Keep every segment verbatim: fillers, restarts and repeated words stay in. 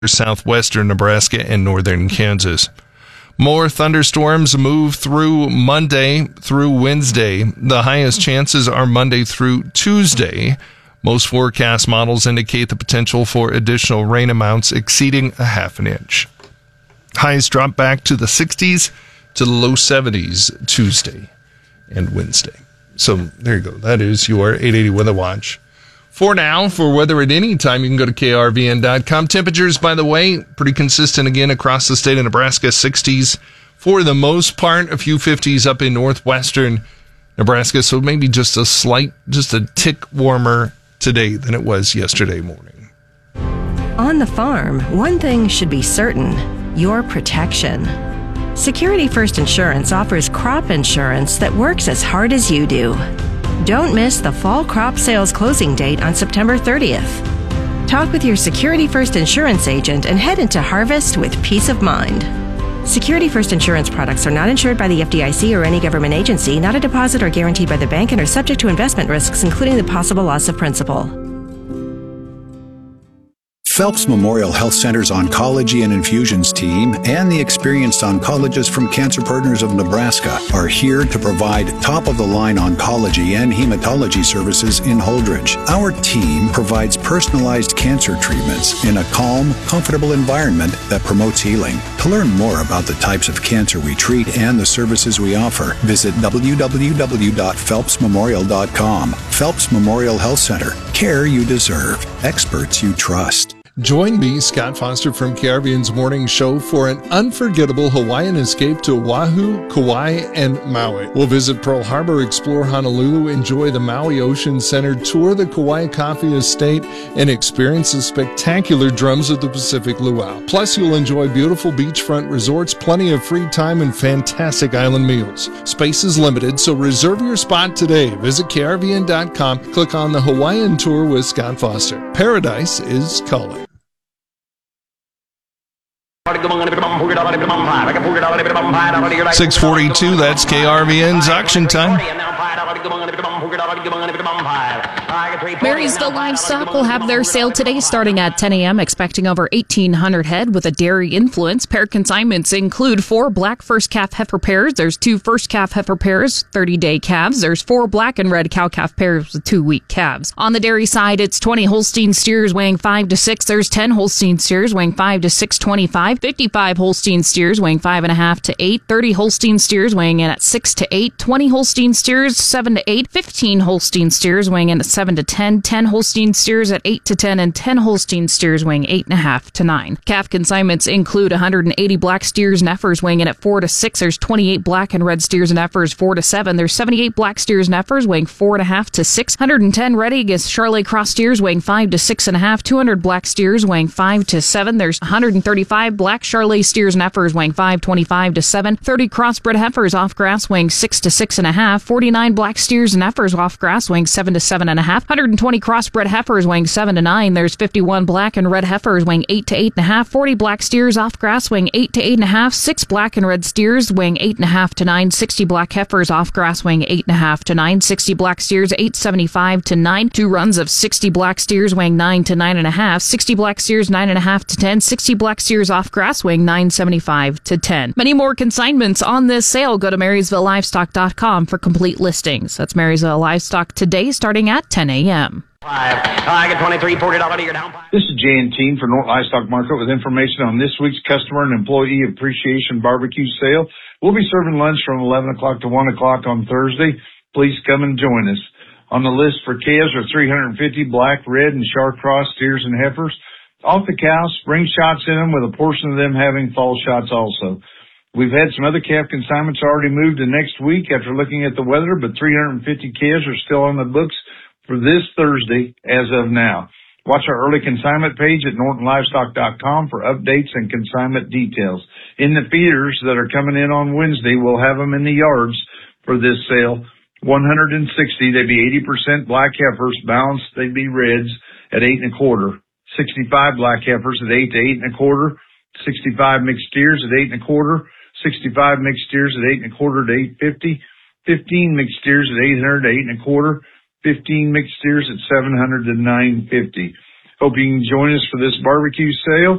southwestern Nebraska and northern Kansas. More thunderstorms move through Monday through Wednesday. The highest chances are Monday through Tuesday. Most forecast models indicate the potential for additional rain amounts exceeding a half an inch. Highs drop back to the sixties to the low seventies Tuesday and Wednesday. So there you go. That is your eight eighty Weather Watch. For now, for weather at any time, you can go to K R V N dot com. Temperatures, by the way, pretty consistent again across the state of Nebraska. sixties for the most part. A few fifties up in northwestern Nebraska. So maybe just a slight, just a tick warmer today than it was yesterday morning. On the farm, one thing should be certain: your protection. Security First Insurance offers crop insurance that works as hard as you do. Don't miss the fall crop sales closing date on September thirtieth. Talk with your Security First Insurance agent and head into harvest with peace of mind. Security First Insurance products are not insured by the F D I C or any government agency, not a deposit or guaranteed by the bank, and are subject to investment risks, including the possible loss of principal. Phelps Memorial Health Center's Oncology and Infusions team and the experienced oncologists from Cancer Partners of Nebraska are here to provide top-of-the-line oncology and hematology services in Holdridge. Our team provides personalized cancer treatments in a calm, comfortable environment that promotes healing. To learn more about the types of cancer we treat and the services we offer, visit w w w dot phelps memorial dot com. Phelps Memorial Health Center. Care you deserve. Experts you trust. Join me, Scott Foster from K R V N's Morning Show, for an unforgettable Hawaiian escape to Oahu, Kauai, and Maui. We'll visit Pearl Harbor, explore Honolulu, enjoy the Maui Ocean Center, tour the Kauai Coffee Estate, and experience the spectacular Drums of the Pacific Luau. Plus, you'll enjoy beautiful beachfront resorts, plenty of free time, and fantastic island meals. Space is limited, so reserve your spot today. Visit K R V N dot com, click on the Hawaiian Tour with Scott Foster. Paradise is calling. six forty-two, that's K R V N's auction time. Marysville Livestock will have their sale today starting at ten a.m., expecting over eighteen hundred head with a dairy influence. Pair consignments include four black first calf heifer pairs. There's two first calf heifer pairs, thirty-day calves. There's four black and red cow-calf pairs with two-week calves. On the dairy side, it's twenty Holstein steers weighing five to six. There's ten Holstein steers weighing five to six twenty-five. fifty-five Holstein steers weighing five and a half to eight. thirty Holstein steers weighing in at six to eight. twenty Holstein steers seven to eight. fifteen Holstein steers weighing in at seven to ten. ten Holstein steers at eight to ten, and ten Holstein steers weighing eight and a half to nine. Calf consignments include one hundred eighty black steers and heifers weighing in at four to six. There's twenty-eight black and red steers and heifers four to seven. There's seventy-eight black steers and heifers weighing four and a half to six. one hundred ten red Angus Charolais cross steers weighing five to six and a half. two hundred black steers weighing five to seven. There's one hundred thirty-five black Charolais steers and heifers weighing five twenty-five to seven. thirty crossbred heifers off grass weighing six to six and a half. forty-nine black steers and heifers off grass weighing seven to seven and a half. one hundred twenty crossbred heifers weighing seven to nine. There's fifty-one black and red heifers weighing eight to eight and a half. forty black steers off grass weighing eight to eight and a half. six black and red steers weighing eight and a half to nine. sixty black heifers off grass weighing eight and a half to nine. sixty black steers eight seventy-five to nine. Two runs of sixty black steers weighing nine to nine and a half. sixty black steers nine and a half to ten. sixty black steers off grass weighing nine seventy-five to ten. Many more consignments on this sale. Go to marysville livestock dot com for complete listings. That's Marysville Livestock today, starting at ten a.m. I get twenty-three, forty dollars a year down. This is Jay and Team for North Livestock Market with information on this week's customer and employee appreciation barbecue sale. We'll be serving lunch from eleven o'clock to one o'clock on Thursday. Please come and join us. On the list for calves are three hundred fifty black, red, and sharp cross steers and heifers. Off the cows, spring shots in them, with a portion of them having fall shots also. We've had some other calf consignments already moved to next week after looking at the weather, but three hundred fifty calves are still on the books for this Thursday as of now. Watch our early consignment page at norton livestock dot com for updates and consignment details. In the feeders that are coming in on Wednesday, we'll have them in the yards for this sale. one hundred sixty, they'd be eighty percent black heifers, balanced, they'd be reds at eight and a quarter. sixty-five black heifers at eight to eight and a quarter. sixty-five mixed steers at eight and a quarter. sixty-five mixed steers at eight and a quarter to eight fifty. fifteen mixed steers at eight hundred to eight and a quarter. fifteen mixed steers at seven hundred to nine fifty. Hope you can join us for this barbecue sale.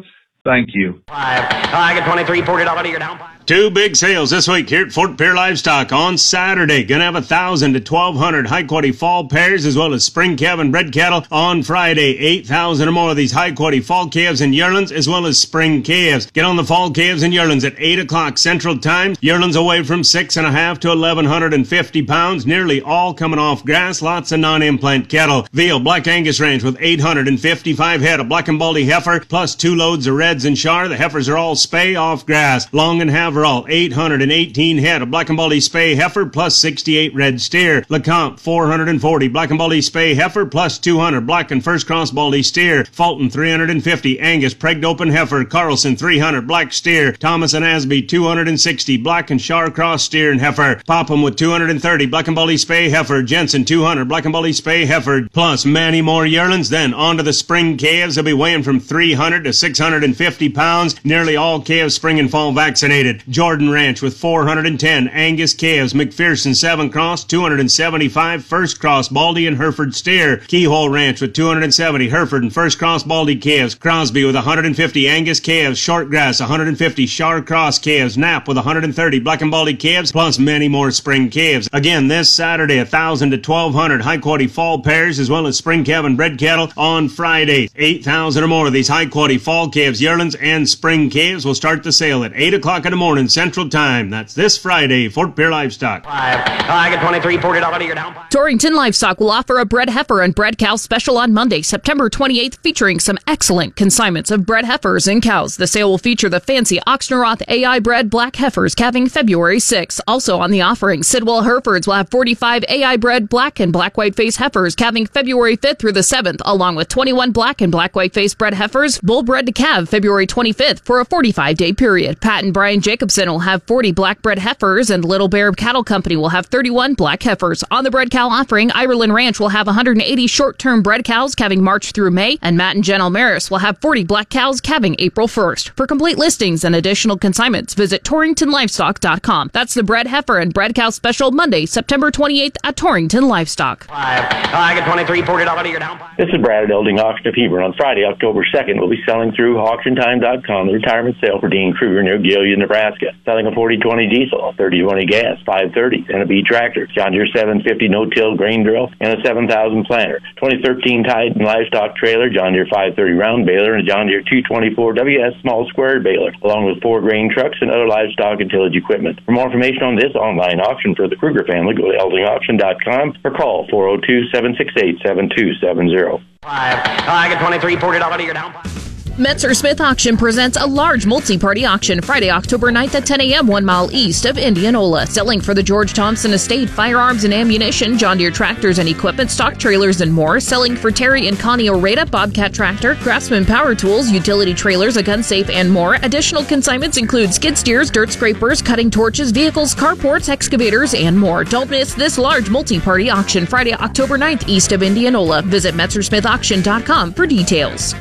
Thank you. Five. I get twenty-three, forty dollars, you're down. Two big sales this week here at Fort Pierre Livestock. On Saturday, gonna have a thousand to twelve hundred high quality fall pairs as well as spring calf and bred cattle. On Friday, eight thousand or more of these high quality fall calves and yearlings as well as spring calves. Get on the fall calves and yearlings at eight o'clock Central Time. Yearlings away from six and a half to eleven fifty pounds, nearly all coming off grass. Lots of non-implant cattle. Veal Black Angus Ranch with eight hundred fifty-five head of black and baldy heifer plus two loads of reds and char. The heifers are all spay off grass. Long and Haverall, eight hundred eighteen head of black and baldy spay heifer plus sixty-eight red steer. LeCompte, four hundred forty black and baldy spay heifer plus two hundred black and first cross baldy steer. Fulton, three hundred fifty Angus pregged open heifer. Carlson, three hundred black steer. Thomas and Asby, two hundred sixty black and char cross steer and heifer. Popham with two hundred thirty black and baldy spay heifer. Jensen, two hundred black and baldy spay heifer plus many more yearlings. Then on to the spring calves. They'll be weighing from three hundred to six hundred fifty pounds. Nearly all calves spring and fall vaccinated. Jordan Ranch with four hundred ten Angus calves. McPherson, seven cross, two hundred seventy-five first cross baldy and Hereford steer. Keyhole Ranch with two hundred seventy Hereford and first cross baldy calves. Crosby with one hundred fifty Angus calves. Shortgrass, one hundred fifty Char cross calves. Knapp with one hundred thirty black and baldy calves plus many more spring calves. Again, this Saturday, one thousand to twelve hundred high quality fall pairs as well as spring calf and bred cattle. On Friday, eight thousand or more of these high quality fall calves, yearlings, and spring calves will start the sale at eight o'clock in the morning Central Time. That's this Friday, Fort Pierre Livestock. Five. I get twenty-three, forty dollars, you're down. Torrington Livestock will offer a bred heifer and bred cow special on Monday, September twenty-eighth, featuring some excellent consignments of bred heifers and cows. The sale will feature the fancy Oxnoroth A I bred black heifers calving February sixth. Also on the offering, Sidwell Herefords will have forty-five A I bred black and black white face heifers calving February fifth through the seventh, along with twenty-one black and black white face bred heifers bull bred to calve February twenty-fifth for a forty-five day period. Pat and Brian Jacobson will have forty black bred heifers, and Little Bear Cattle Company will have thirty-one black heifers. On the bred cow offering, Ireland Ranch will have one hundred eighty short-term bred cows calving March through May, and Matt and Jen Almaris will have forty black cows calving April first. For complete listings and additional consignments, visit Torrington Livestock dot com. That's the bred heifer and bred cow special Monday, September twenty-eighth at Torrington Livestock. Five. I get twenty-three, forty dollars, you're down. This is Brad at Elding Auction of Hebron. On Friday, October second, we'll be selling through auction time dot com the retirement sale for Dean Kruger near Gillian, Nebraska. Selling a forty twenty diesel, a thirty twenty gas, five thirty, and a B tractor, John Deere seven fifty no-till grain drill, and a seven thousand planter. twenty thirteen Titan livestock trailer, John Deere five thirty round baler, and a John Deere two twenty-four W S small square baler, along with four grain trucks and other livestock and tillage equipment. For more information on this online auction for the Kruger family, go to elding auction dot com or call four oh two, seven six eight, seven two seven zero. Five. I get twenty-three, forty dollars, you're down. Metzer Smith Auction presents a large multi-party auction Friday, October ninth at ten a.m. one mile east of Indianola. Selling for the George Thompson Estate, firearms and ammunition, John Deere tractors and equipment, stock trailers, and more. Selling for Terry and Connie Oreda, Bobcat tractor, Craftsman power tools, utility trailers, a gun safe, and more. Additional consignments include skid steers, dirt scrapers, cutting torches, vehicles, carports, excavators, and more. Don't miss this large multi-party auction Friday, October ninth east of Indianola. Visit Metzer Smith Auction dot com for details.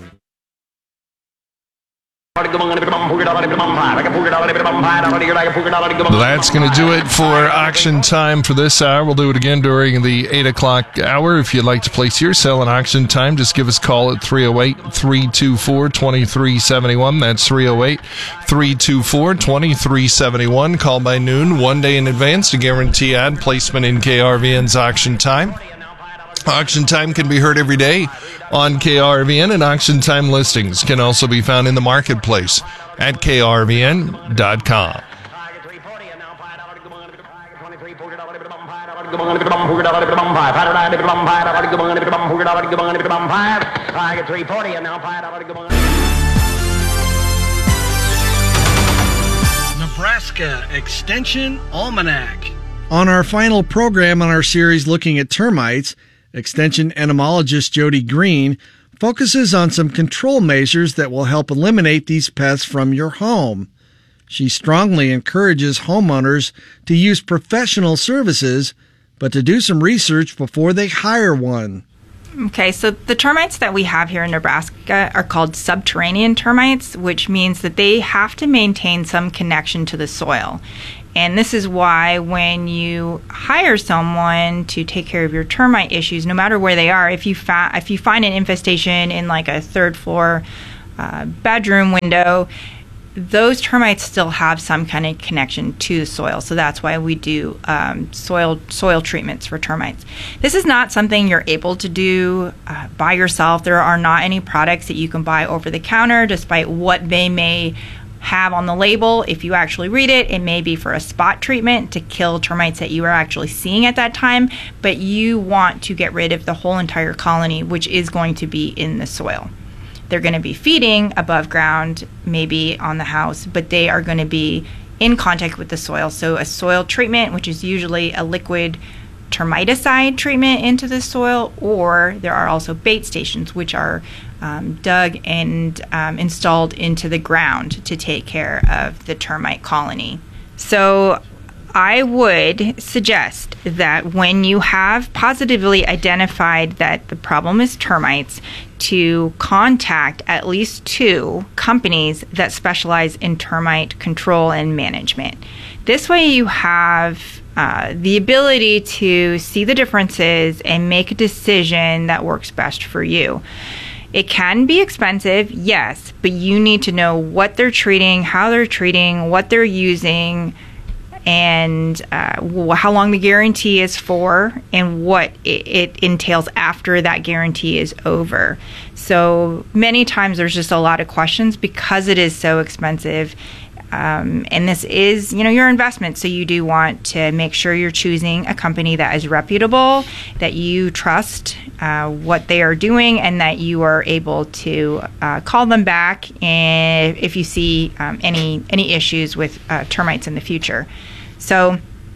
That's going to do it for auction time for this hour. We'll do it again during the eight o'clock hour. If you'd like to place your sale in auction time, just give us a call at three oh eight, three two four, two three seven one. That's three oh eight, three two four, two three seven one. Call by noon, one day in advance to guarantee ad placement in K R V N's auction time. Auction time can be heard every day on K R V N, and auction time listings can also be found in the marketplace at K R V N dot com. Nebraska Extension Almanac. On our final program on our series looking at termites, Extension entomologist Jody Green focuses on some control measures that will help eliminate these pests from your home. She strongly encourages homeowners to use professional services, but to do some research before they hire one. Okay, so the termites that we have here in Nebraska are called subterranean termites, which means that they have to maintain some connection to the soil. And this is why when you hire someone to take care of your termite issues, no matter where they are, if you fa- if you find an infestation in like a third floor uh, bedroom window, those termites still have some kind of connection to the soil. So that's why we do um, soil soil treatments for termites. This is not something you're able to do uh, by yourself. There are not any products that you can buy over the counter, despite what they may have on the label. If you actually read it, it may be for a spot treatment to kill termites that you are actually seeing at that time, but you want to get rid of the whole entire colony, which is going to be in the soil. They're going to be feeding above ground, maybe on the house, but they are going to be in contact with the soil. So a soil treatment, which is usually a liquid termiticide treatment into the soil, or there are also bait stations, which are um, dug and um, installed into the ground to take care of the termite colony. So I would suggest that when you have positively identified that the problem is termites, to contact at least two companies that specialize in termite control and management. This way you have uh, the ability to see the differences and make a decision that works best for you. It can be expensive, yes, but you need to know what they're treating, how they're treating, what they're using, and uh, how long the guarantee is for, and what it, it entails after that guarantee is over. So many times there's just a lot of questions because it is so expensive. Um, and this is, you know, your investment. So you do want to make sure you're choosing a company that is reputable, that you trust uh, what they are doing, and that you are able to uh, call them back and if you see um, any any issues with uh, termites in the future. So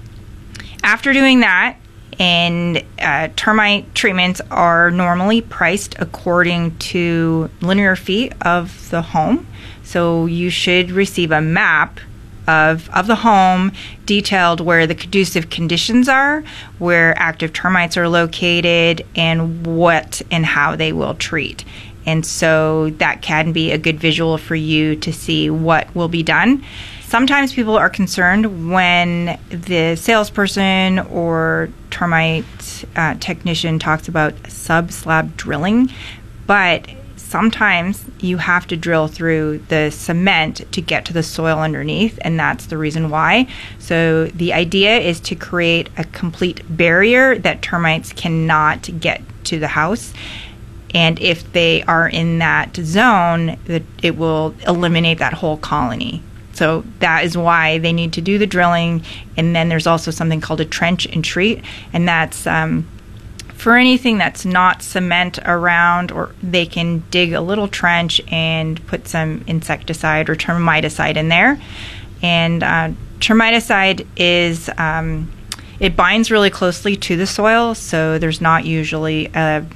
after doing that, and uh, termite treatments are normally priced according to linear feet of the home. So you should receive a map of, of the home, detailed where the conducive conditions are, where active termites are located, and what and how they will treat. And so that can be a good visual for you to see what will be done. Sometimes people are concerned when the salesperson or termite uh, technician talks about sub-slab drilling, but sometimes you have to drill through the cement to get to the soil underneath, and that's the reason why. So the idea is to create a complete barrier that termites cannot get to the house. And if they are in that zone, it will eliminate that whole colony. So that is why they need to do the drilling. And then there's also something called a trench and treat, and that's um, for anything that's not cement around, or they can dig a little trench and put some insecticide or termiticide in there. And uh, termiticide is, um, it binds really closely to the soil, so there's not usually a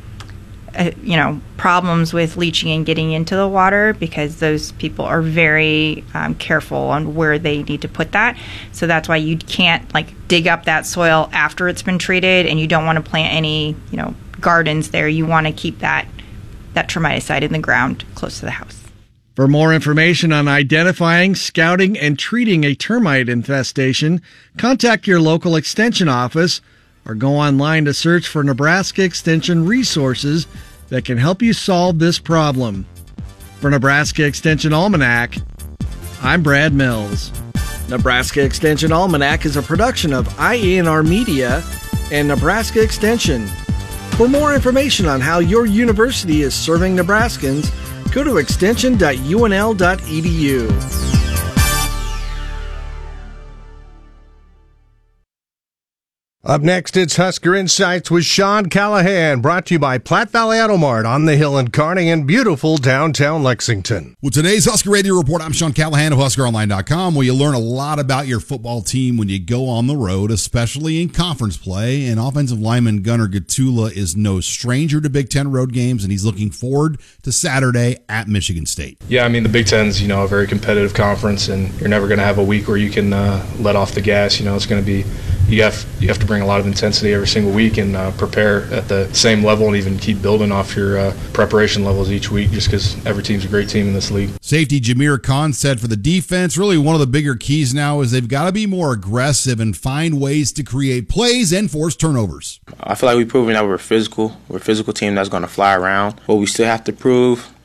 Uh, you know, problems with leaching and getting into the water, because those people are very um, careful on where they need to put that. So that's why you can't like dig up that soil after it's been treated, and you don't want to plant any, you know, gardens there. You want to keep that that termiticide in the ground close to the house. For more information on identifying, scouting, and treating a termite infestation, contact your local extension office or go online to search for Nebraska Extension resources that can help you solve this problem. For Nebraska Extension Almanac, I'm Brad Mills. Nebraska Extension Almanac is a production of I E N R Media and Nebraska Extension. For more information on how your university is serving Nebraskans, go to extension dot u n l dot e d u. Up next, it's Husker Insights with Sean Callahan, brought to you by Platte Valley Auto Mart on the Hill in Kearney in beautiful downtown Lexington. With today's Husker Radio Report, I'm Sean Callahan of Husker Online dot com, where you learn a lot about your football team when you go on the road, especially in conference play. And offensive lineman Gunnar Gatula is no stranger to Big Ten road games, and he's looking forward to Saturday at Michigan State. Yeah, I mean, the Big Ten's, you know, a very competitive conference, and you're never going to have a week where you can uh, let off the gas. You know, it's going to be You have you have to bring a lot of intensity every single week and uh, prepare at the same level, and even keep building off your uh, preparation levels each week, just because every team's a great team in this league. Safety Jameer Khan said for the defense, really one of the bigger keys now is they've got to be more aggressive and find ways to create plays and force turnovers. I feel like we've proven that we're physical. We're a physical team that's going to fly around. What we still have to prove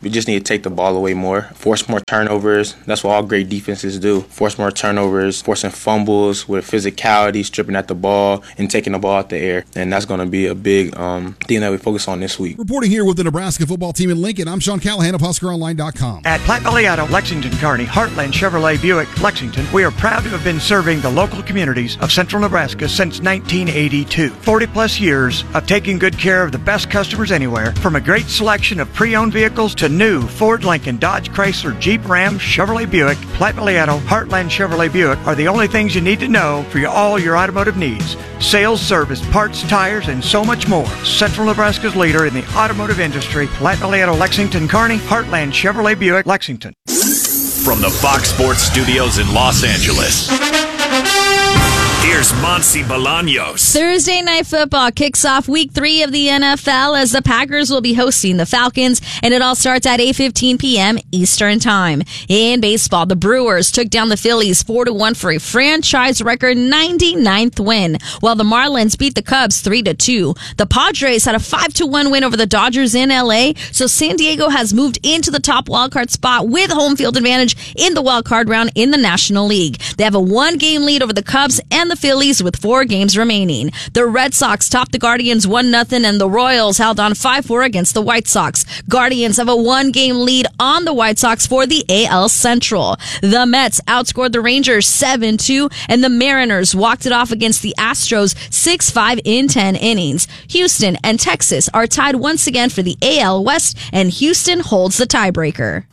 We just need to take the ball away more, force more turnovers. That's what all great defenses do. Force more turnovers, forcing fumbles with physicality, stripping at the ball, and taking the ball out the air. And that's going to be a big um, thing that we focus on this week. Reporting here with the Nebraska football team in Lincoln, I'm Sean Callahan of Husker Online dot com. At Platte Valley Auto, Lexington, Kearney, Heartland Chevrolet Buick, Lexington, we are proud to have been serving the local communities of central Nebraska since nineteen eighty-two. forty plus years of taking good care of the best customers anywhere, from a great selection of pre-owned vehicles to new Ford, Lincoln, Dodge, Chrysler, Jeep, Ram, Chevrolet Buick. Platte Valley Auto, Heartland Chevrolet Buick are the only things you need to know for your, all your automotive needs. Sales, service, parts, tires, and so much more. Central Nebraska's leader in the automotive industry, Platte Valley Auto, Lexington, Kearney, Heartland Chevrolet Buick, Lexington. From the Fox Sports Studios in Los Angeles, here's Monsi Bolaños. Thursday Night Football kicks off week three of the N F L as the Packers will be hosting the Falcons, and it all starts at eight fifteen p.m. Eastern Time. In baseball, the Brewers took down the Phillies four to one for a franchise record ninety-ninth win, while the Marlins beat the Cubs three to two. The Padres had a five to one win over the Dodgers in L A, so San Diego has moved into the top wildcard spot with home field advantage in the wildcard round in the National League. They have a one-game lead over the Cubs and the Phillies with four games remaining. The Red Sox topped the Guardians one nothing, and the Royals held on five four against the White Sox. Guardians have a one-game lead on the White Sox for the A L Central. The Mets outscored the Rangers seven two, and the Mariners walked it off against the Astros six five in ten innings. Houston and Texas are tied once again for the A L West, and Houston holds the tiebreaker.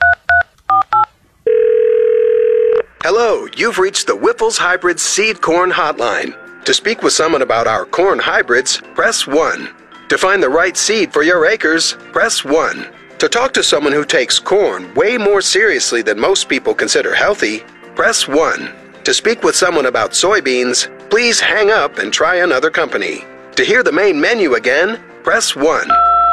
Hello, you've reached the Whipple's Hybrid Seed Corn Hotline. To speak with someone about our corn hybrids, press one. To find the right seed for your acres, press one. To talk to someone who takes corn way more seriously than most people consider healthy, press one. To speak with someone about soybeans, please hang up and try another company. To hear the main menu again, press one.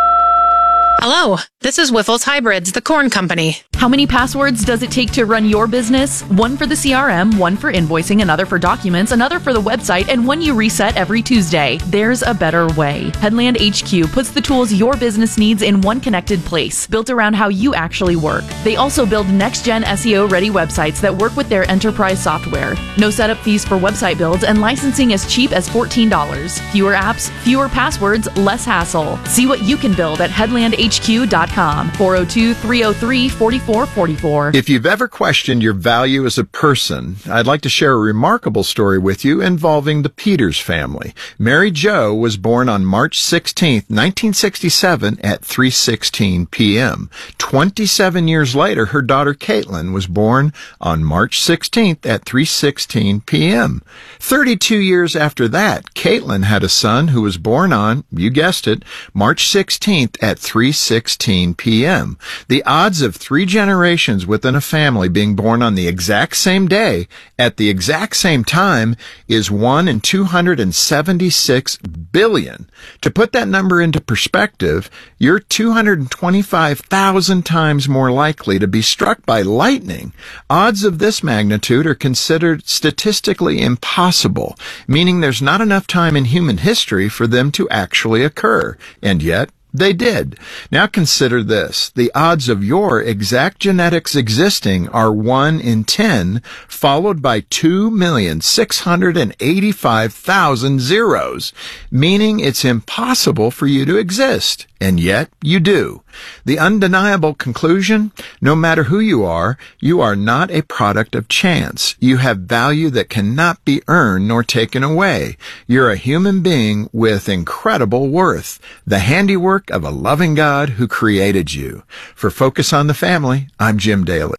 Hello, this is Whiffle's Hybrids, the corn company. How many passwords does it take to run your business? One for the C R M, one for invoicing, another for documents, another for the website, and one you reset every Tuesday. There's a better way. Headland H Q puts the tools your business needs in one connected place, built around how you actually work. They also build next-gen S E O-ready websites that work with their enterprise software. No setup fees for website builds, and licensing as cheap as fourteen dollars. Fewer apps, fewer passwords, less hassle. See what you can build at headland h q dot com. four oh two, three oh three, four four four four. If you've ever questioned your value as a person, I'd like to share a remarkable story with you involving the Peters family. Mary Jo was born on March sixteenth, nineteen sixty-seven at three sixteen p.m. twenty-seven years later, her daughter Caitlin was born on March sixteenth at three sixteen p.m. thirty-two years after that, Caitlin had a son who was born on, you guessed it, March sixteenth at three sixteen p.m. The odds of three generations within a family being born on the exact same day at the exact same time is one in two hundred seventy-six billion. To put that number into perspective, you're two hundred twenty-five thousand times more likely to be struck by lightning. Odds of this magnitude are considered statistically impossible, meaning there's not enough time in human history for them to actually occur. And yet, they did. Now consider this. The odds of your exact genetics existing are one in ten, followed by two million six hundred eighty-five thousand zeros, meaning it's impossible for you to exist. And yet, you do. The undeniable conclusion? No matter who you are, you are not a product of chance. You have value that cannot be earned nor taken away. You're a human being with incredible worth, the handiwork of a loving God who created you. For Focus on the Family, I'm Jim Daly.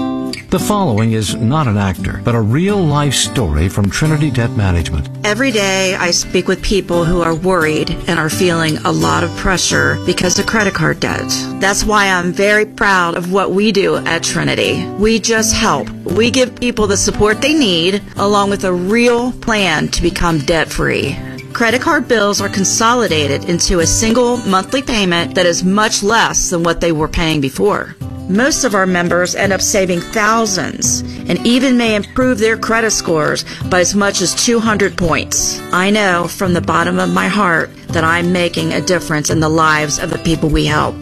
The following is not an actor, but a real-life story from Trinity Debt Management. Every day I speak with people who are worried and are feeling a lot of pressure because of credit card debt. That's why I'm very proud of what we do at Trinity. We just help. We give people the support they need, along with a real plan to become debt-free. Credit card bills are consolidated into a single monthly payment that is much less than what they were paying before. Most of our members end up saving thousands and even may improve their credit scores by as much as two hundred points. I know from the bottom of my heart that I'm making a difference in the lives of the people we help.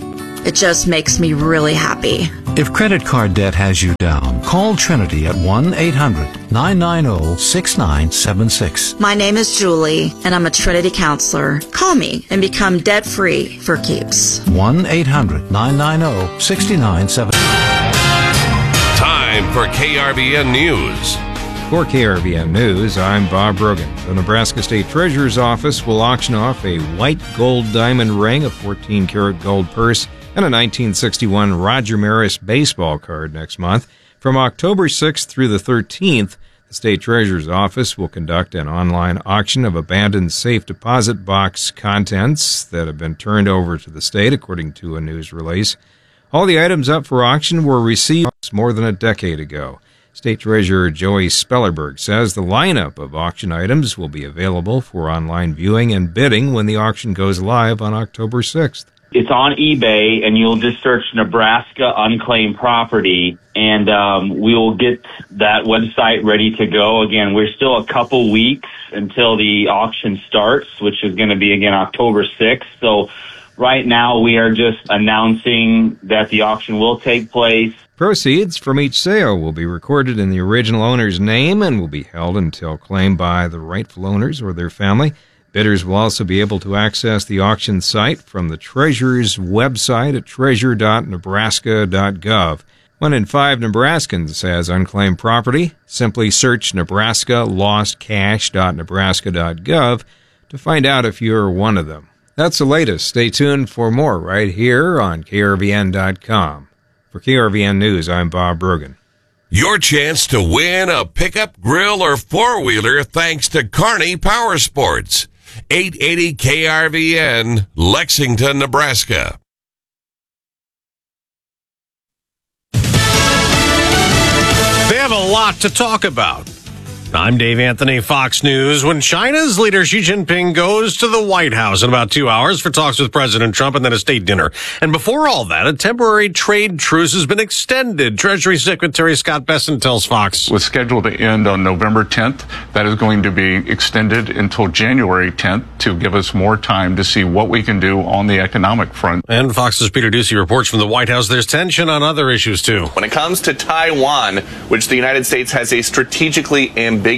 It just makes me really happy. If credit card debt has you down, call Trinity at one eight hundred nine nine zero six nine seven six. My name is Julie, and I'm a Trinity counselor. Call me and become debt-free for keeps. one eight hundred nine nine zero six nine seven six. Time for K R V N News. For K R V N News, I'm Bob Brogan. The Nebraska State Treasurer's Office will auction off a white gold diamond ring, a fourteen karat gold purse, and a nineteen sixty-one Roger Maris baseball card next month. From October sixth through the thirteenth, the State Treasurer's Office will conduct an online auction of abandoned safe deposit box contents that have been turned over to the state, according to a news release. All the items up for auction were received more than a decade ago. State Treasurer Joey Spellerberg says the lineup of auction items will be available for online viewing and bidding when the auction goes live on October sixth. It's on eBay, and you'll just search Nebraska unclaimed property, and um, we will get that website ready to go. Again, we're still a couple weeks until the auction starts, which is going to be, again, October sixth. So right now we are just announcing that the auction will take place. Proceeds from each sale will be recorded in the original owner's name and will be held until claimed by the rightful owners or their family. Bidders will also be able to access the auction site from the Treasurer's website at treasure dot nebraska dot gov. One in five Nebraskans has unclaimed property. Simply search nebraska lost cash dot nebraska dot gov to find out if you're one of them. That's the latest. Stay tuned for more right here on K R V N dot com. For K R V N News, I'm Bob Brogan. Your chance to win a pickup, grill, or four-wheeler thanks to Kearney Power Sports. eight eighty K R V N, Lexington, Nebraska. They have a lot to talk about. I'm Dave Anthony, Fox News. When China's leader Xi Jinping goes to the White House in about two hours for talks with President Trump and then a state dinner. And before all that, a temporary trade truce has been extended. Treasury Secretary Scott Bessent tells Fox. Was scheduled to end on November tenth. That is going to be extended until January tenth to give us more time to see what we can do on the economic front. And Fox's Peter Ducey reports from the White House there's tension on other issues, too. When it comes to Taiwan, which the United States has a strategically ambiguous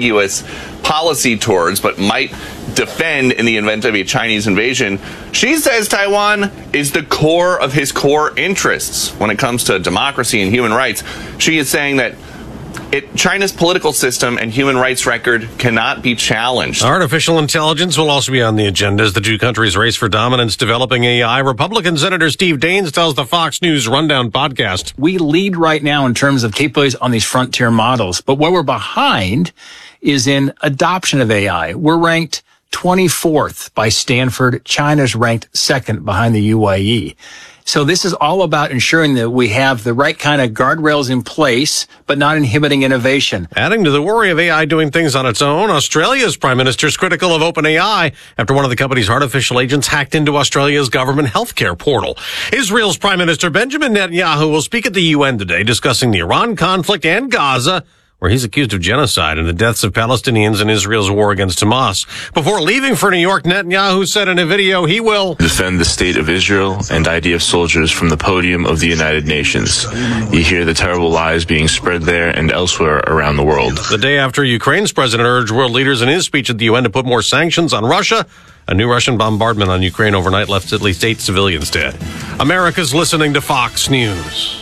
policy towards, but might defend in the event of a Chinese invasion, Xi says Taiwan is the core of his core interests. When it comes to democracy and human rights, Xi is saying that It, China's political system and human rights record cannot be challenged. Artificial intelligence will also be on the agenda as the two countries race for dominance developing A I. Republican Senator Steve Daines tells the Fox News Rundown podcast. We lead right now in terms of capabilities on these frontier models, but where we're behind is in adoption of A I. We're ranked twenty-fourth by Stanford. China's ranked second behind the U A E. So this is all about ensuring that we have the right kind of guardrails in place, but not inhibiting innovation. Adding to the worry of A I doing things on its own, Australia's Prime Minister is critical of OpenAI after one of the company's artificial agents hacked into Australia's government healthcare portal. Israel's Prime Minister Benjamin Netanyahu will speak at the U N today discussing the Iran conflict and Gaza, where he's accused of genocide and the deaths of Palestinians in Israel's war against Hamas. Before leaving for New York, Netanyahu said in a video he will defend the state of Israel and I D F soldiers from the podium of the United Nations. You hear the terrible lies being spread there and elsewhere around the world. The day after Ukraine's president urged world leaders in his speech at the U N to put more sanctions on Russia, a new Russian bombardment on Ukraine overnight left at least eight civilians dead. America's listening to Fox News.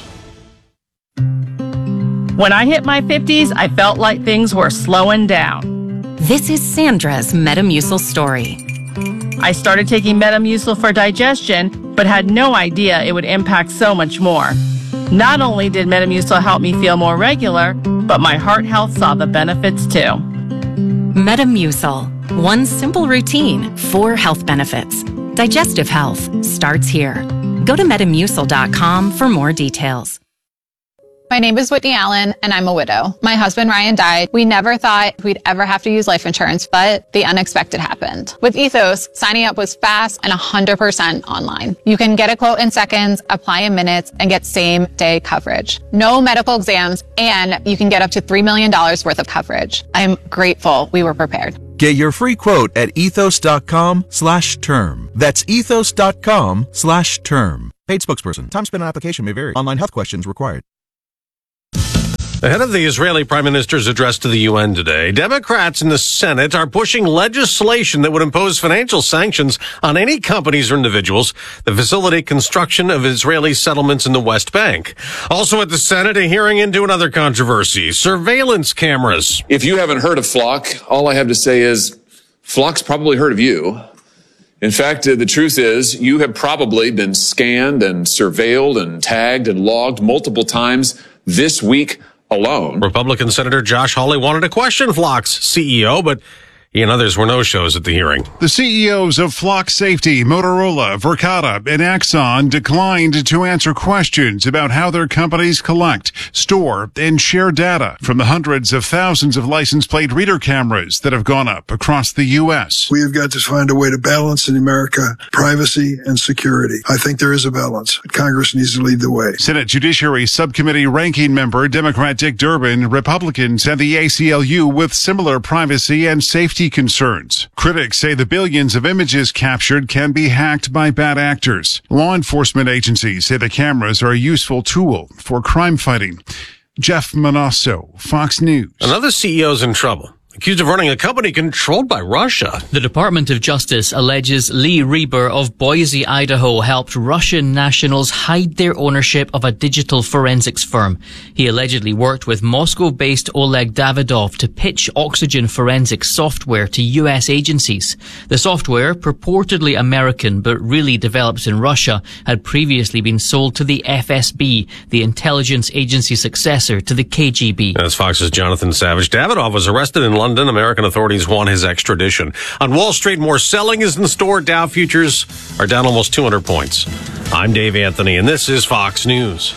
When I hit my fifties, I felt like things were slowing down. This is Sandra's Metamucil story. I started taking Metamucil for digestion, but had no idea it would impact so much more. Not only did Metamucil help me feel more regular, but my heart health saw the benefits too. Metamucil. One simple routine, four health benefits. Digestive health starts here. Go to metamucil dot com for more details. My name is Whitney Allen, and I'm a widow. My husband, Ryan, died. We never thought we'd ever have to use life insurance, but the unexpected happened. With Ethos, signing up was fast and one hundred percent online. You can get a quote in seconds, apply in minutes, and get same-day coverage. No medical exams, and you can get up to three million dollars worth of coverage. I'm grateful we were prepared. Get your free quote at ethos dot com slash term. That's ethos dot com slash term. Paid spokesperson. Time spent on application may vary. Online health questions required. Ahead of the Israeli Prime Minister's address to the U N today, Democrats in the Senate are pushing legislation that would impose financial sanctions on any companies or individuals that facilitate construction of Israeli settlements in the West Bank. Also at the Senate, a hearing into another controversy, surveillance cameras. If you haven't heard of Flock, all I have to say is Flock's probably heard of you. In fact, uh, the truth is you have probably been scanned and surveilled and tagged and logged multiple times this week alone. Republican Senator Josh Hawley wanted to question Flock's C E O, but he and others were no-shows at the hearing. The C E Os of Flock Safety, Motorola, Verkada, and Axon declined to answer questions about how their companies collect, store, and share data from the hundreds of thousands of license plate reader cameras that have gone up across the U S. We have got to find a way to balance in America privacy and security. I think there is a balance. Congress needs to lead the way. Senate Judiciary Subcommittee ranking member Democrat Dick Durbin, Republicans, and the A C L U with similar privacy and safety concerns. Critics say the billions of images captured can be hacked by bad actors. Law enforcement agencies say the cameras are a useful tool for crime fighting. Jeff Manasso, Fox News. Another C E O's in trouble, accused of running a company controlled by Russia. The Department of Justice alleges Lee Reber of Boise, Idaho, helped Russian nationals hide their ownership of a digital forensics firm. He allegedly worked with Moscow-based Oleg Davidov to pitch oxygen forensics software to U S agencies. The software, purportedly American but really developed in Russia, had previously been sold to the F S B, the intelligence agency successor to the K G B. As Fox's Jonathan Savage, Davidov was arrested in London. London, American authorities want his extradition. On Wall Street, more selling is in store. Dow futures are down almost two hundred points. I'm Dave Anthony, and this is Fox News.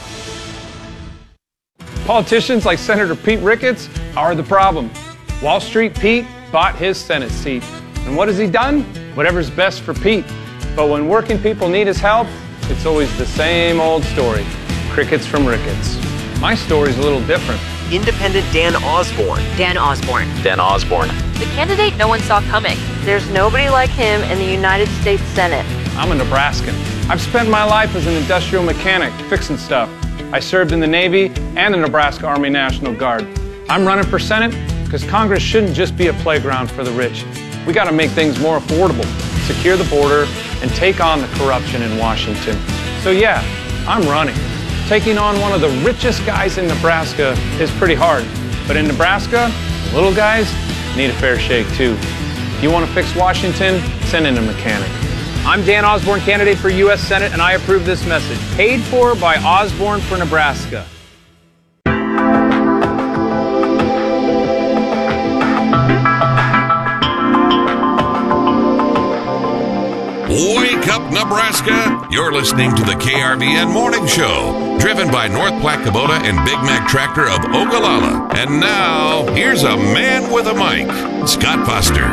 Politicians like Senator Pete Ricketts are the problem. Wall Street Pete bought his Senate seat. And what has he done? Whatever's best for Pete. But when working people need his help, it's always the same old story. Crickets from Ricketts. My story's a little different. Independent Dan Osborne. Dan Osborne. Dan Osborne. The candidate no one saw coming. There's nobody like him in the United States Senate. I'm a Nebraskan. I've spent my life as an industrial mechanic, fixing stuff. I served in the Navy and the Nebraska Army National Guard. I'm running for Senate because Congress shouldn't just be a playground for the rich. We got to make things more affordable, secure the border, and take on the corruption in Washington. So yeah, I'm running. Taking on one of the richest guys in Nebraska is pretty hard. But in Nebraska, the little guys need a fair shake too. You want to fix Washington? Send in a mechanic. I'm Dan Osborne, candidate for U S Senate, and I approve this message. Paid for by Osborne for Nebraska. Wake up, Nebraska! You're listening to the K R V N Morning Show, driven by North Platte Kubota and Big Mac Tractor of Ogallala. And now, here's a man with a mic, Scott Foster.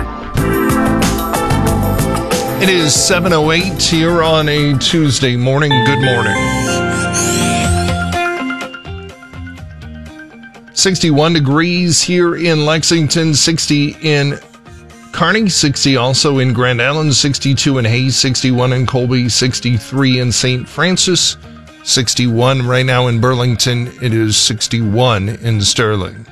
It is seven oh eight here on a Tuesday morning. Good morning. sixty-one degrees here in Lexington, sixty in Kearney, sixty also in Grand Island, sixty-two in Hayes, sixty-one in Colby, sixty-three in Saint Francis, sixty-one right now in Burlington. It is sixty-one in Sterling.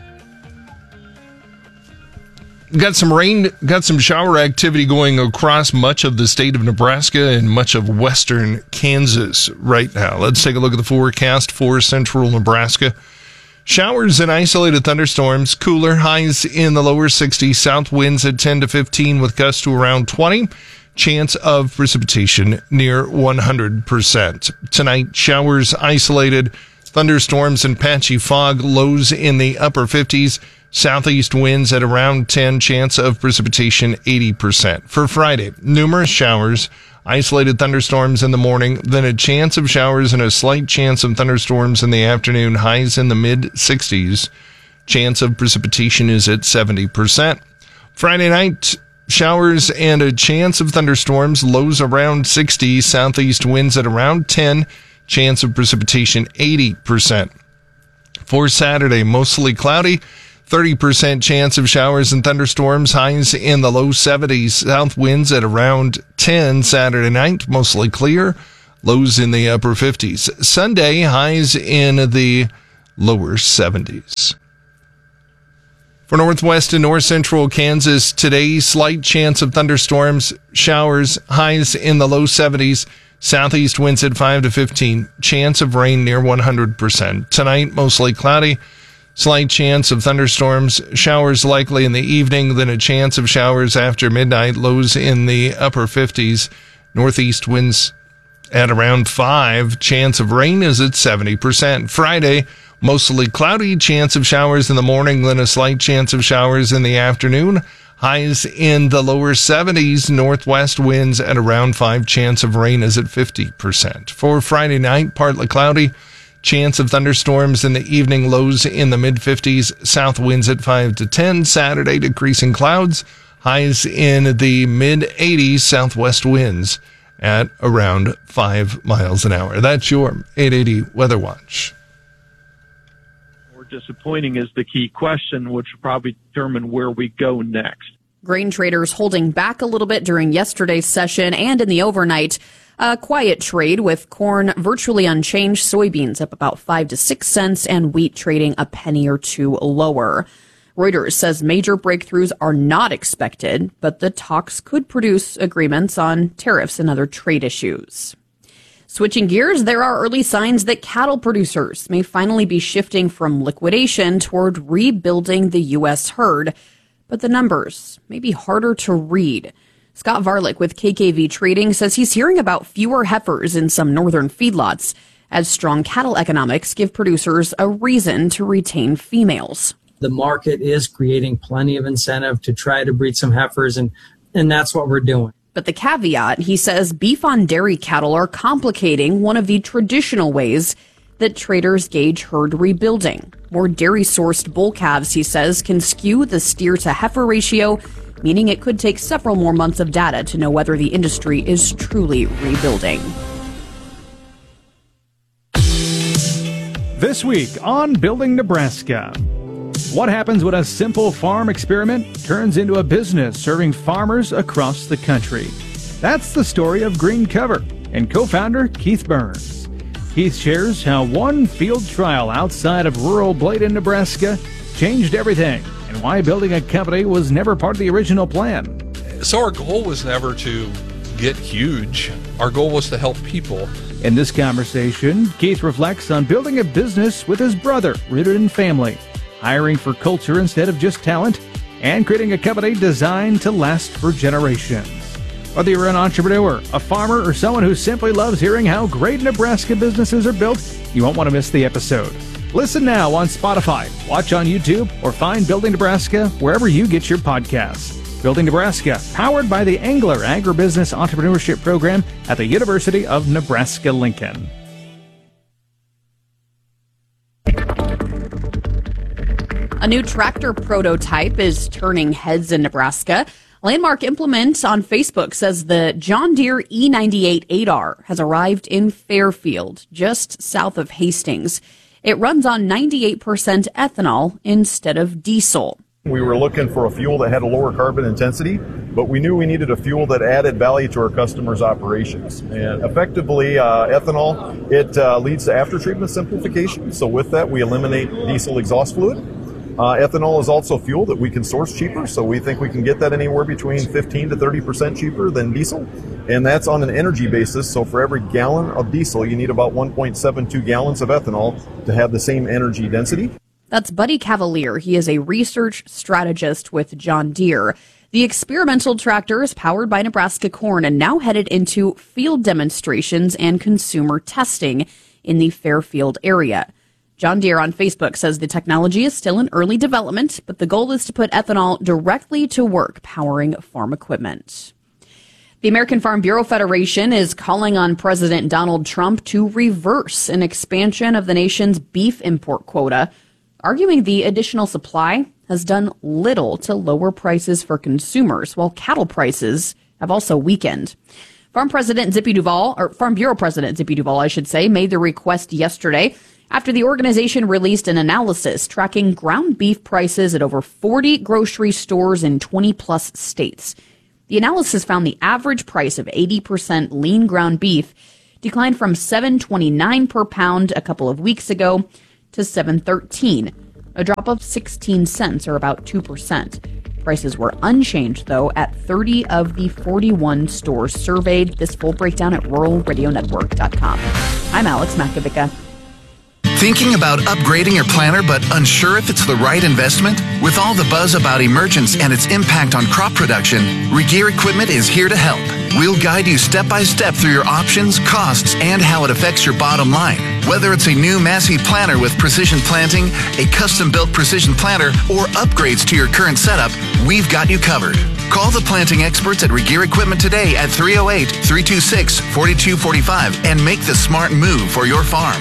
Got some rain, got some shower activity going across much of the state of Nebraska and much of western Kansas right now. Let's take a look at the forecast for central Nebraska. Showers and isolated thunderstorms, cooler, highs in the lower sixties, south winds at ten to fifteen with gusts to around twenty. Chance of precipitation near one hundred percent. Tonight, showers, isolated thunderstorms, and patchy fog, lows in the upper fifties. Southeast winds at around ten, chance of precipitation eighty percent. For Friday, numerous showers, isolated thunderstorms in the morning, then a chance of showers and a slight chance of thunderstorms in the afternoon, highs in the mid-sixties. Chance of precipitation is at seventy percent. Friday night, showers and a chance of thunderstorms, lows around sixty, southeast winds at around ten, chance of precipitation eighty percent. For Saturday, mostly cloudy, thirty percent chance of showers and thunderstorms, highs in the low seventies, south winds at around ten. Saturday night, mostly clear, lows in the upper fifties. Sunday, highs in the lower seventies. For northwest and north central Kansas today, slight chance of thunderstorms, showers, highs in the low seventies. Southeast winds at five to fifteen. Chance of rain near one hundred percent. Tonight, mostly cloudy. Slight chance of thunderstorms, showers likely in the evening, then a chance of showers after midnight. Lows in the upper fifties. Northeast winds at around five. Chance of rain is at seventy percent. Friday, mostly cloudy. Chance of showers in the morning, then a slight chance of showers in the afternoon. Highs in the lower seventies, northwest winds at around five. Chance of rain is at fifty percent. For Friday night, partly cloudy. Chance of thunderstorms in the evening, lows in the mid-fifties. South winds at five to ten. Saturday, decreasing clouds. Highs in the mid-eighties. Southwest winds at around five miles an hour. That's your eight eighty Weather Watch. Disappointing is the key question, which will probably determine where we go next. Grain traders holding back a little bit during yesterday's session and in the overnight. A quiet trade with corn virtually unchanged, soybeans up about five to six cents, and wheat trading a penny or two lower. Reuters says major breakthroughs are not expected, but the talks could produce agreements on tariffs and other trade issues. Switching gears, there are early signs that cattle producers may finally be shifting from liquidation toward rebuilding the U S herd, but the numbers may be harder to read. Scott Varlick with K K V Trading says he's hearing about fewer heifers in some northern feedlots as strong cattle economics give producers a reason to retain females. The market is creating plenty of incentive to try to breed some heifers, and, and that's what we're doing. But the caveat, he says, beef on dairy cattle are complicating one of the traditional ways that traders gauge herd rebuilding. More dairy-sourced bull calves, he says, can skew the steer-to-heifer ratio, meaning it could take several more months of data to know whether the industry is truly rebuilding. This week on Building Nebraska. What happens when a simple farm experiment turns into a business serving farmers across the country? That's the story of Green Cover and co-founder Keith Burns. Keith shares how one field trial outside of rural Bladen, Nebraska changed everything and why building a company was never part of the original plan. So our goal was never to get huge. Our goal was to help people. In this conversation, Keith reflects on building a business with his brother, rooted in family, hiring for culture instead of just talent, and creating a company designed to last for generations. Whether you're an entrepreneur, a farmer, or someone who simply loves hearing how great Nebraska businesses are built, you won't want to miss the episode. Listen now on Spotify, watch on YouTube, or find Building Nebraska wherever you get your podcasts. Building Nebraska, powered by the Angler Agribusiness Entrepreneurship Program at the University of Nebraska-Lincoln. A new tractor prototype is turning heads in Nebraska. Landmark Implement on Facebook says the John Deere E ninety-eight eight R has arrived in Fairfield, just south of Hastings. It runs on ninety-eight percent ethanol instead of diesel. We were looking for a fuel that had a lower carbon intensity, but we knew we needed a fuel that added value to our customers' operations. And effectively, uh, ethanol, it uh, leads to after-treatment simplification. So with that, we eliminate diesel exhaust fluid. Uh, ethanol is also fuel that we can source cheaper, so we think we can get that anywhere between fifteen to thirty percent cheaper than diesel. And that's on an energy basis, so for every gallon of diesel, you need about one point seven two gallons of ethanol to have the same energy density. That's Buddy Cavalier. He is a research strategist with John Deere. The experimental tractor is powered by Nebraska corn and now headed into field demonstrations and consumer testing in the Fairfield area. John Deere on Facebook says the technology is still in early development, but the goal is to put ethanol directly to work powering farm equipment. The American Farm Bureau Federation is calling on President Donald Trump to reverse an expansion of the nation's beef import quota, arguing the additional supply has done little to lower prices for consumers, while cattle prices have also weakened. Farm President Zippy Duvall, or Farm Bureau President Zippy Duvall, I should say, made the request yesterday after the organization released an analysis tracking ground beef prices at over forty grocery stores in twenty plus states. The analysis found the average price of eighty percent lean ground beef declined from seven twenty-nine per pound a couple of weeks ago to seven thirteen, a drop of sixteen cents or about two percent. Prices were unchanged, though, at thirty of the forty-one stores surveyed. This full breakdown at rural radio network dot com. I'm Alex Makovica. Thinking about upgrading your planter but unsure if it's the right investment? With all the buzz about emergence and its impact on crop production, Regear Equipment is here to help. We'll guide you step by step through your options, costs, and how it affects your bottom line. Whether it's a new Massey planter with precision planting, a custom-built precision planter, or upgrades to your current setup, we've got you covered. Call the planting experts at Regear Equipment today at three oh eight, three two six, four two four five and make the smart move for your farm.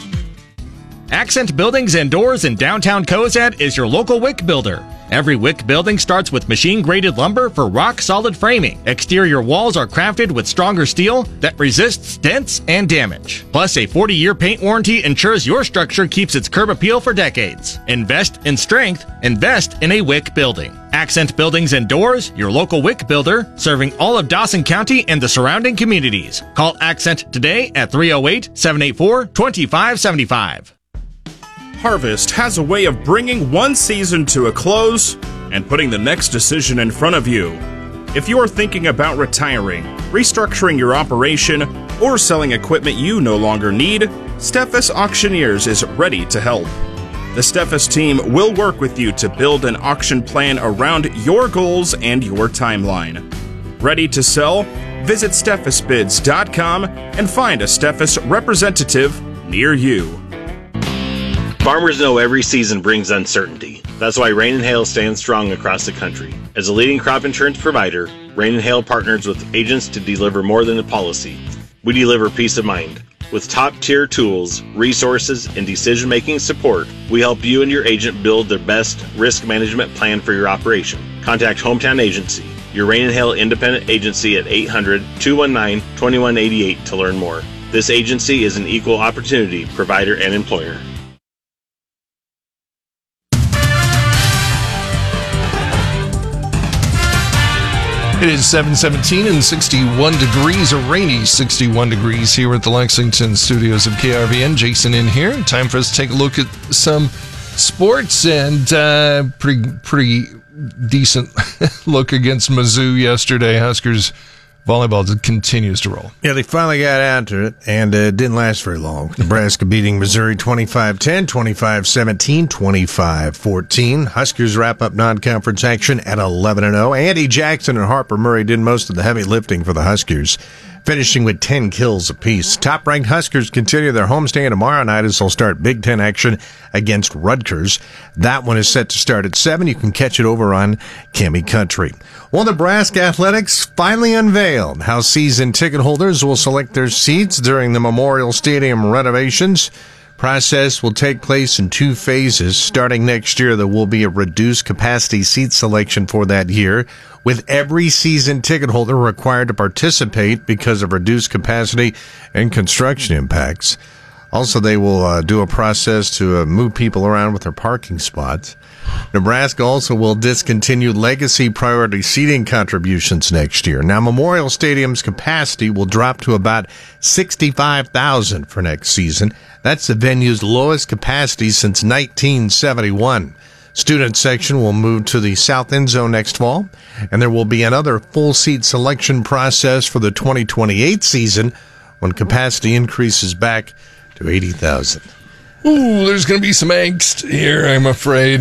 Accent Buildings and Doors in downtown Cozad is your local wick builder. Every wick building starts with machine-graded lumber for rock-solid framing. Exterior walls are crafted with stronger steel that resists dents and damage. Plus, a forty-year paint warranty ensures your structure keeps its curb appeal for decades. Invest in strength. Invest in a wick building. Accent Buildings and Doors, your local wick builder, serving all of Dawson County and the surrounding communities. Call Accent today at three oh eight, seven eight four, two five seven five. Harvest has a way of bringing one season to a close and putting the next decision in front of you. If you are thinking about retiring, restructuring your operation, or selling equipment you no longer need, Steffes Auctioneers is ready to help. The Steffes team will work with you to build an auction plan around your goals and your timeline. Ready to sell? Visit Steffes Bids dot com and find a Steffes representative near you. Farmers know every season brings uncertainty. That's why Rain and Hail stands strong across the country. As a leading crop insurance provider, Rain and Hail partners with agents to deliver more than a policy. We deliver peace of mind. With top-tier tools, resources, and decision-making support, we help you and your agent build their best risk management plan for your operation. Contact Hometown Agency, your Rain and Hail independent agency at eight hundred, two one nine, two one eight eight to learn more. This agency is an equal opportunity provider and employer. It is seven seventeen and sixty-one degrees, a rainy sixty-one degrees here at the Lexington studios of K R V N. Jason in here. Time for us to take a look at some sports and uh, pretty pretty decent look against Mizzou yesterday. Huskers volleyball continues to roll. Yeah, they finally got after it, and uh, it didn't last very long. Nebraska beating Missouri twenty-five ten, twenty-five seventeen, twenty-five fourteen. Huskers wrap up non-conference action at eleven and oh. Andy Jackson and Harper Murray did most of the heavy lifting for the Huskers, finishing with ten kills apiece. Top-ranked Huskers continue their homestand tomorrow night as they'll start Big Ten action against Rutgers. That one is set to start at seven. You can catch it over on Cammy Country. Well, Nebraska Athletics finally unveiled how season ticket holders will select their seats during the Memorial Stadium renovations. Process will take place in two phases. Starting next year, there will be a reduced capacity seat selection for that year, with every season ticket holder required to participate because of reduced capacity and construction impacts. Also, they will uh, do a process to uh, move people around with their parking spots. Nebraska also will discontinue legacy priority seating contributions next year. Now, Memorial Stadium's capacity will drop to about sixty-five thousand for next season. That's the venue's lowest capacity since nineteen seventy-one. Student section will move to the south end zone next fall, and there will be another full seat selection process for the twenty twenty-eight season when capacity increases back to eighty thousand. Ooh, there's going to be some angst here, I'm afraid.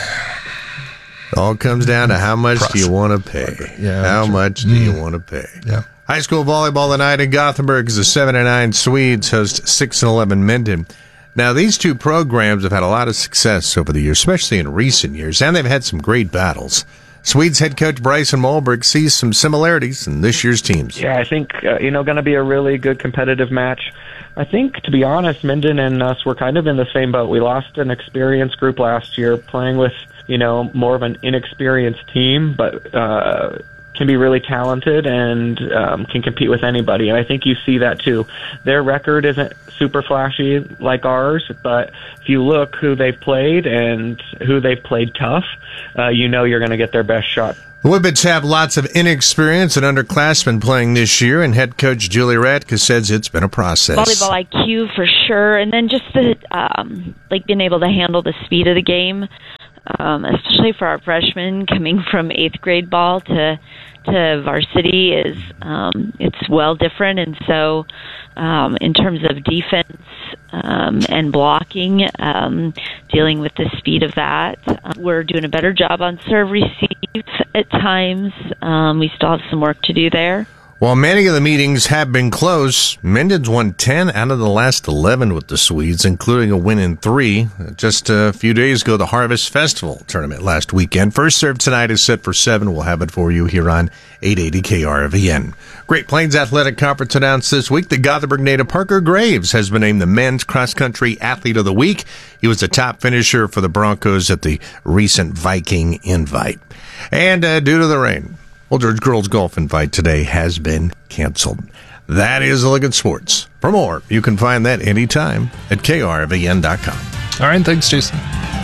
It all comes down to how much Process. do you want to pay? Yeah, how much do you mm. want to pay? Yeah. High school volleyball tonight in Gothenburg as the seven and nine Swedes host six and eleven Minden. Now, these two programs have had a lot of success over the years, especially in recent years, and they've had some great battles. Swedes head coach Bryson Malberg sees some similarities in this year's teams. Yeah, I think, uh, you know, going to be a really good competitive match. I think, to be honest, Minden and us were kind of in the same boat. We lost an experienced group last year playing with, you know, more of an inexperienced team, but uh, can be really talented and um, can compete with anybody. And I think you see that too. Their record isn't super flashy like ours, but if you look who they've played and who they've played tough, uh, you know you're going to get their best shot. The Whippets have lots of inexperience and underclassmen playing this year, and head coach Julie Radke says it's been a process. Volleyball I Q for sure, and then just the um, like being able to handle the speed of the game, um, especially for our freshmen coming from eighth grade ball to to varsity is um, it's well different, and so um, in terms of defense um, and blocking, um, dealing with the speed of that, uh, we're doing a better job on serve receive at times. Um, we still have some work to do there. While many of the meetings have been close, Minden's won ten out of the last eleven with the Swedes, including a win in three. Just a few days ago, the Harvest Festival tournament last weekend. First Serve tonight is set for seven. We'll have it for you here on eight eighty K R V N. Great Plains Athletic Conference announced this week that Gothenburg native Parker Graves has been named the Men's Cross Country Athlete of the Week. He was the top finisher for the Broncos at the recent Viking Invite. And uh, due to the rain, Old George Girls Golf Invite today has been canceled. That is a look at sports. For more, you can find that anytime at K R V N dot com. All right, thanks, Jason.